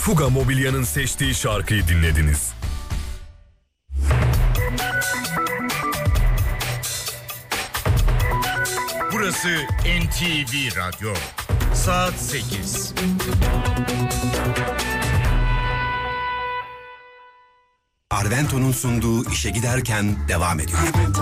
Fuga Mobilya'nın seçtiği şarkıyı dinlediniz. Burası NTV Radyo. Saat 8. Arvento'nun sunduğu işe giderken devam ediyor.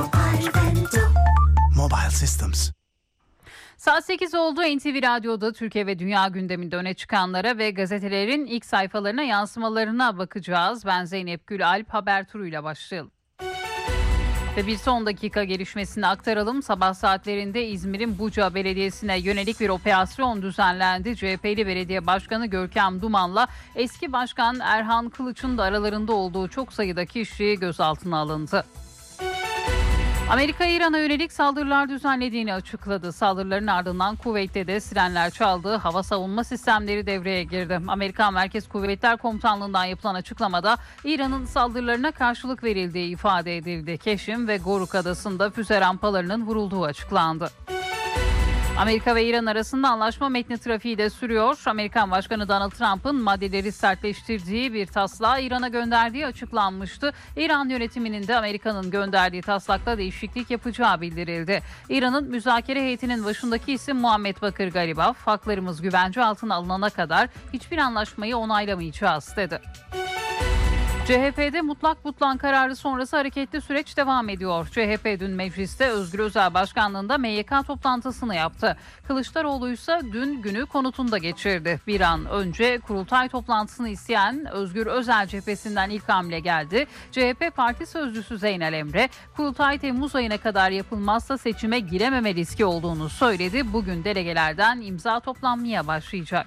Mobile Systems. Saat 8 oldu. NTV Radyo'da Türkiye ve dünya gündeminde öne çıkanlara ve gazetelerin ilk sayfalarına yansımalarına bakacağız. Ben Zeynep Gülalp, haber turuyla başlayalım. Ve bir son dakika gelişmesini aktaralım. Sabah saatlerinde İzmir'in Buca Belediyesi'ne yönelik bir operasyon düzenlendi. CHP'li belediye başkanı Görkem Duman'la eski başkan Erhan Kılıç'ın da aralarında olduğu çok sayıda kişi gözaltına alındı. Amerika İran'a yönelik saldırılar düzenlediğini açıkladı. Saldırıların ardından Kuveyt'te de sirenler çaldı. Hava savunma sistemleri devreye girdi. Amerikan Merkez Kuvvetler Komutanlığı'ndan yapılan açıklamada İran'ın saldırılarına karşılık verildiği ifade edildi. Keşim ve Goruk Adası'nda füze rampalarının vurulduğu açıklandı. Amerika ve İran arasında anlaşma metni trafiği de sürüyor. Amerikan Başkanı Donald Trump'ın maddeleri sertleştirdiği bir taslağı İran'a gönderdiği açıklanmıştı. İran yönetiminin de Amerika'nın gönderdiği taslakta değişiklik yapacağı bildirildi. İran'ın müzakere heyetinin başındaki isim Muhammed Bakır Galibaf, haklarımız güvence altına alınana kadar hiçbir anlaşmayı onaylamayacağız dedi. CHP'de mutlak butlan kararı sonrası hareketli süreç devam ediyor. CHP dün mecliste Özgür Özel başkanlığında MYK toplantısını yaptı. Kılıçdaroğlu ise dün günü konutunda geçirdi. Bir an önce kurultay toplantısını isteyen Özgür Özel cephesinden ilk hamle geldi. CHP Parti Sözcüsü Zeynel Emre, kurultay Temmuz ayına kadar yapılmazsa seçime girememe riski olduğunu söyledi. Bugün delegelerden imza toplanmaya başlayacak.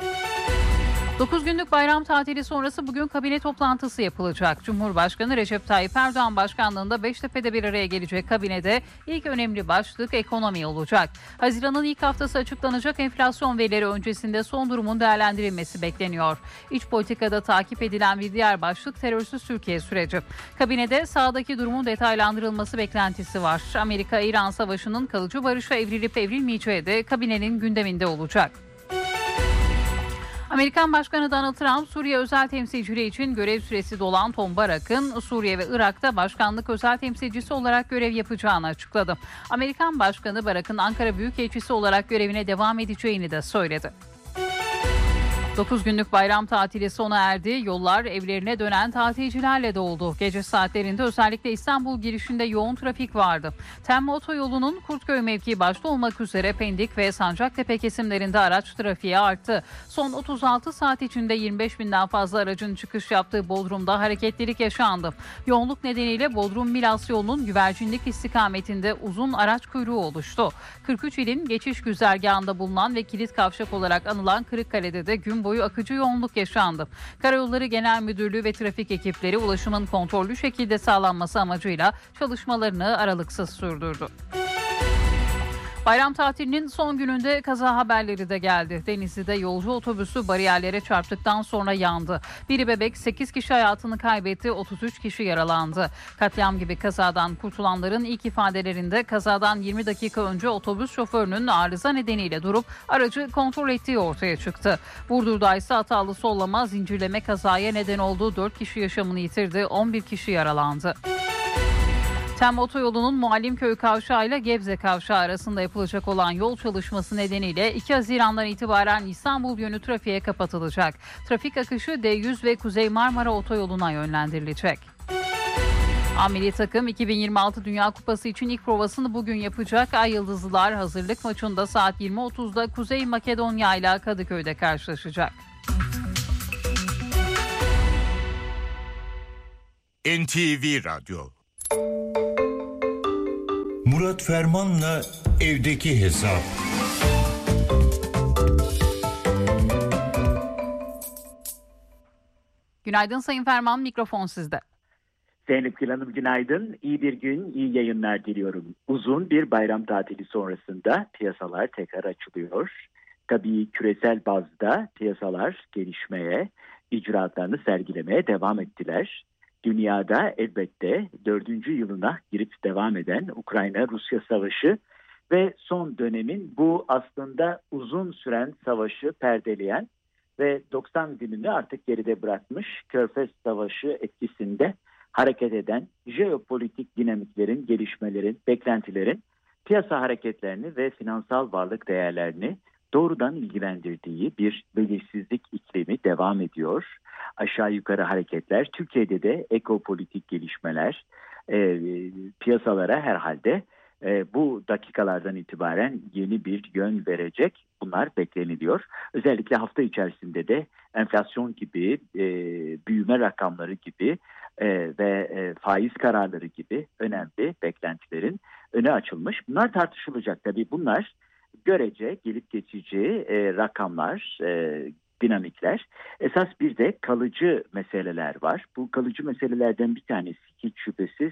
9 günlük bayram tatili sonrası bugün kabine toplantısı yapılacak. Cumhurbaşkanı Recep Tayyip Erdoğan başkanlığında Beştepe'de bir araya gelecek kabinede ilk önemli başlık ekonomi olacak. Haziran'ın ilk haftası açıklanacak enflasyon verileri öncesinde son durumun değerlendirilmesi bekleniyor. İç politikada takip edilen bir diğer başlık terörsüz Türkiye süreci. Kabinede sahadaki durumun detaylandırılması beklentisi var. Amerika-İran savaşının kalıcı barışa evrilip evrilmeyeceği de kabinenin gündeminde olacak. Amerikan Başkanı Donald Trump, Suriye özel temsilciliği için görev süresi dolan Tom Barak'ın Suriye ve Irak'ta başkanlık özel temsilcisi olarak görev yapacağını açıkladı. Amerikan Başkanı Barak'ın Ankara Büyükelçisi olarak görevine devam edeceğini de söyledi. 9 günlük bayram tatili sona erdi. Yollar evlerine dönen tatilcilerle doldu. Gece saatlerinde özellikle İstanbul girişinde yoğun trafik vardı. Tem otoyolunun Kurtköy mevkii başta olmak üzere Pendik ve Sancaktepe kesimlerinde araç trafiği arttı. Son 36 saat içinde 25 binden fazla aracın çıkış yaptığı Bodrum'da hareketlilik yaşandı. Yoğunluk nedeniyle Bodrum-Milas yolunun güvercinlik istikametinde uzun araç kuyruğu oluştu. 43 ilin geçiş güzergahında bulunan ve kilit kavşak olarak anılan Kırıkkale'de de gün boyu akıcı yoğunluk yaşandı. Karayolları Genel Müdürlüğü ve trafik ekipleri ulaşımın kontrollü şekilde sağlanması amacıyla çalışmalarını aralıksız sürdürdü. Bayram tatilinin son gününde kaza haberleri de geldi. Denizli'de yolcu otobüsü bariyerlere çarptıktan sonra yandı. Biri bebek, 8 kişi hayatını kaybetti, 33 kişi yaralandı. Katliam gibi kazadan kurtulanların ilk ifadelerinde kazadan 20 dakika önce otobüs şoförünün arıza nedeniyle durup aracı kontrol ettiği ortaya çıktı. Burdur'da ise hatalı sollama, zincirleme kazaya neden olduğu 4 kişi yaşamını yitirdi, 11 kişi yaralandı. Tem otoyolunun Muallimköy Kavşağı ile Gebze Kavşağı arasında yapılacak olan yol çalışması nedeniyle 2 Haziran'dan itibaren İstanbul yönü trafiğe kapatılacak. Trafik akışı D100 ve Kuzey Marmara Otoyolu'na yönlendirilecek. Milli takım 2026 Dünya Kupası için ilk provasını bugün yapacak. Ay Yıldızlılar hazırlık maçında saat 20.30'da Kuzey Makedonya ile Kadıköy'de karşılaşacak. NTV Radyo. Murat Ferman'la evdeki hesap. Günaydın Sayın Ferman, mikrofon sizde. Zeynep Gül Hanım günaydın. İyi bir gün, iyi yayınlar diliyorum. Uzun bir bayram tatili sonrasında piyasalar tekrar açılıyor. Tabii küresel bazda piyasalar gelişmeye, icraatlarını sergilemeye devam ettiler. Dünyada elbette 4. yılına girip devam eden Ukrayna-Rusya savaşı ve son dönemin bu aslında uzun süren savaşı perdeleyen ve 90 gününü artık geride bırakmış, Körfez Savaşı etkisinde hareket eden jeopolitik dinamiklerin, gelişmelerin, beklentilerin piyasa hareketlerini ve finansal varlık değerlerini doğrudan ilgilendirdiği bir belirsizlik iklimi devam ediyor. Aşağı yukarı hareketler, Türkiye'de de ekopolitik gelişmeler piyasalara herhalde bu dakikalardan itibaren yeni bir yön verecek. Bunlar bekleniliyor. Özellikle hafta içerisinde de enflasyon gibi, büyüme rakamları gibi ve faiz kararları gibi önemli beklentilerin öne açılmış. Bunlar tartışılacak tabii. Bunlar görece gelip geçici rakamlar, dinamikler. Esas bir de kalıcı meseleler var. Bu kalıcı meselelerden bir tanesi hiç şüphesiz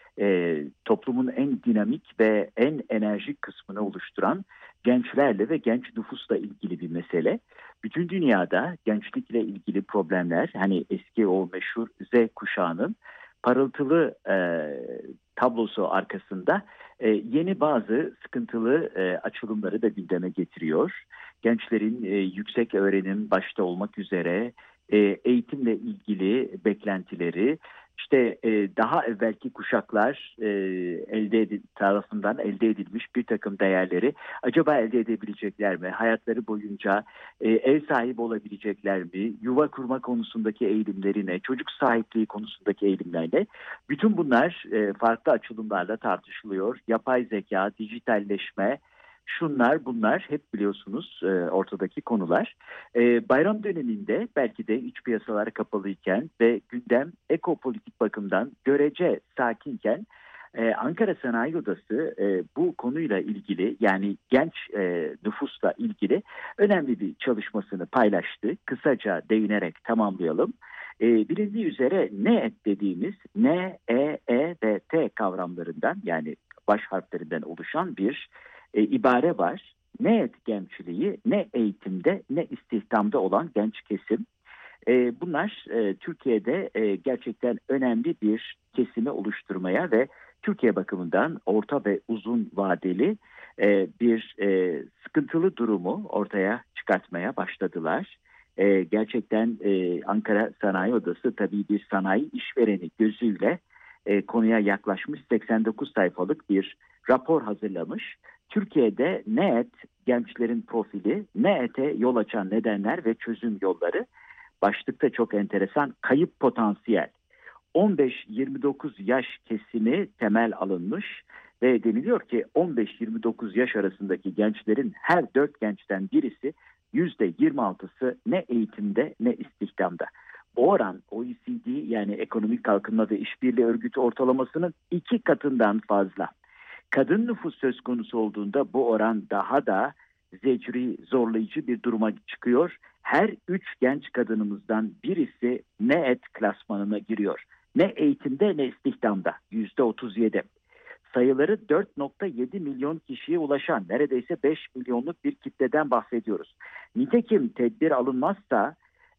toplumun en dinamik ve en enerjik kısmını oluşturan gençlerle ve genç nüfusla ilgili bir mesele. Bütün dünyada gençlikle ilgili problemler, hani eski o meşhur Z kuşağının parıltılı tablosu arkasında yeni bazı sıkıntılı açılımları da gündeme getiriyor. Gençlerin yüksek öğrenim başta olmak üzere eğitimle ilgili beklentileri, İşte daha evvelki kuşaklar tarafından elde edilmiş bir takım değerleri acaba elde edebilecekler mi? Hayatları boyunca ev sahibi olabilecekler mi? Yuva kurma konusundaki eğilimleri ne? Çocuk sahipliği konusundaki eğilimler ne? Bütün bunlar farklı açılımlarla tartışılıyor. Yapay zeka, dijitalleşme, şunlar bunlar hep biliyorsunuz ortadaki konular. Bayram döneminde belki de iç piyasalar kapalıyken ve gündem ekopolitik bakımdan görece sakinken Ankara Sanayi Odası bu konuyla ilgili, yani genç nüfusla ilgili önemli bir çalışmasını paylaştı. Kısaca değinerek tamamlayalım. Bilindiği üzere NEET dediğimiz N, E ve T kavramlarından, yani baş harflerinden oluşan bir ibare var. NEET gençliği ne eğitimde ne istihdamda olan genç kesim. Bunlar Türkiye'de gerçekten önemli bir kesimi oluşturmaya ve Türkiye bakımından orta ve uzun vadeli bir sıkıntılı durumu ortaya çıkartmaya başladılar. Gerçekten Ankara Sanayi Odası tabii bir sanayi işvereni gözüyle konuya yaklaşmış, 89 sayfalık bir rapor hazırlamış. Türkiye'de NEET gençlerin profili, NEET'e yol açan nedenler ve çözüm yolları başlıkta çok enteresan. Kayıp potansiyel. 15-29 yaş kesimi temel alınmış ve deniliyor ki 15-29 yaş arasındaki gençlerin her 4 gençten birisi, %26'sı ne eğitimde ne istihdamda. Bu oran OECD, yani Ekonomik Kalkınma ve İşbirliği Örgütü ortalamasının 2 katından fazla. Kadın nüfus söz konusu olduğunda bu oran daha da zecri, zorlayıcı bir duruma çıkıyor. Her 3 genç kadınımızdan birisi NEET klasmanına giriyor. Ne eğitimde ne istihdamda, %37. Sayıları 4,7 milyon kişiye ulaşan neredeyse 5 milyonluk bir kitleden bahsediyoruz. Nitekim tedbir alınmazsa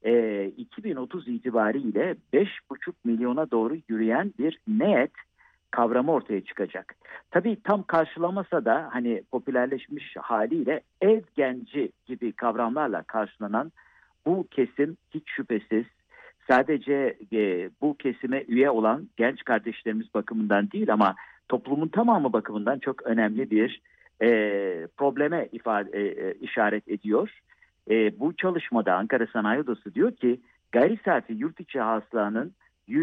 2030 itibariyle 5,5 milyona doğru yürüyen bir NEET kavramı ortaya çıkacak. Tabii tam karşılamasa da hani popülerleşmiş haliyle ev genci gibi kavramlarla karşılanan bu kesim hiç şüphesiz sadece bu kesime üye olan genç kardeşlerimiz bakımından değil ama toplumun tamamı bakımından çok önemli bir probleme işaret ediyor. Bu çalışmada Ankara Sanayi Odası diyor ki gayri safi yurt içi hasılanın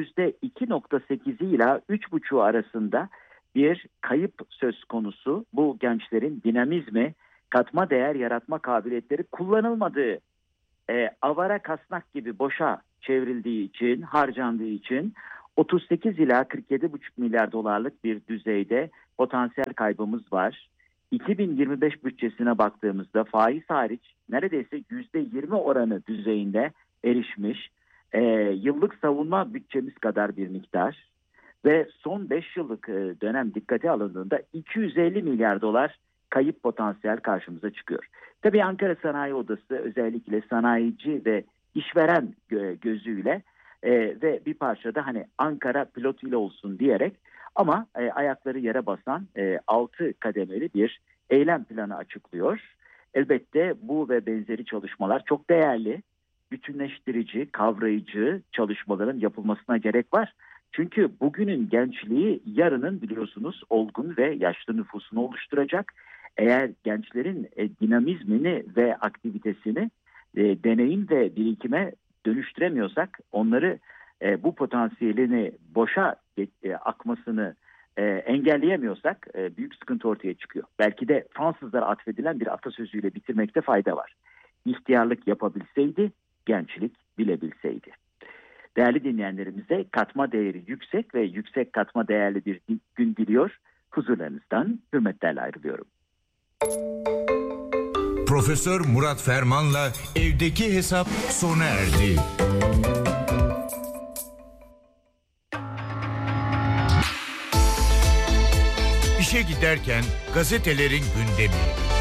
%2,8 ile 3,5 arasında bir kayıp söz konusu. Bu gençlerin dinamizmi, katma değer yaratma kabiliyetleri kullanılmadığı, avara kasnak gibi boşa çevrildiği için, harcandığı için 38 ila 47,5 milyar dolarlık bir düzeyde potansiyel kaybımız var. 2025 bütçesine baktığımızda faiz hariç neredeyse %20 oranı düzeyinde erişmiş, yıllık savunma bütçemiz kadar bir miktar ve son 5 yıllık dönem dikkate alındığında 250 milyar dolar kayıp potansiyel karşımıza çıkıyor. Tabii Ankara Sanayi Odası özellikle sanayici ve işveren gözüyle ve bir parçada hani Ankara pilot ile olsun diyerek ama ayakları yere basan 6 kademeli bir eylem planı açıklıyor. Elbette bu ve benzeri çalışmalar çok değerli. bütünleştirici, kavrayıcı çalışmaların yapılmasına gerek var. Çünkü bugünün gençliği yarının biliyorsunuz olgun ve yaşlı nüfusunu oluşturacak. Eğer gençlerin dinamizmini ve aktivitesini deneyim ve birikime dönüştüremiyorsak, onları bu potansiyelini boşa akmasını engelleyemiyorsak büyük sıkıntı ortaya çıkıyor. Belki de Fransızlara atfedilen bir atasözüyle bitirmekte fayda var. İhtiyarlık yapabilseydi, gençlik bilebilseydi. Değerli dinleyenlerimize katma değeri yüksek ve yüksek katma değerli bir gün diliyor. Huzurlarınızdan hürmetlerle ayrılıyorum. Profesör Murat Ferman'la evdeki hesap sona erdi. İşe giderken gazetelerin gündemi.